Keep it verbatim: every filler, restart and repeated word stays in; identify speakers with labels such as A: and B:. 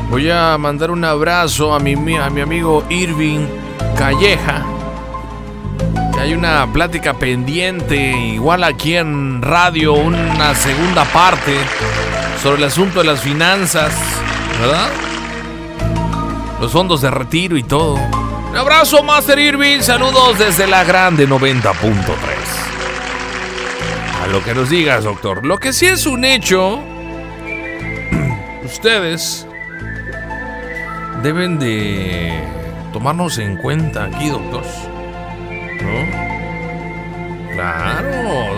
A: Voy a mandar un abrazo a mi, a mi amigo Irving Calleja. Que hay una plática pendiente, igual aquí en radio, una segunda parte sobre el asunto de las finanzas, ¿verdad? Los fondos de retiro y todo. Un abrazo, Master Irving. Saludos desde la Grande noventa punto tres. A lo que nos digas, doctor. Lo que sí es un hecho, ustedes deben de tomarnos en cuenta aquí, doctor. ¿No? Claro,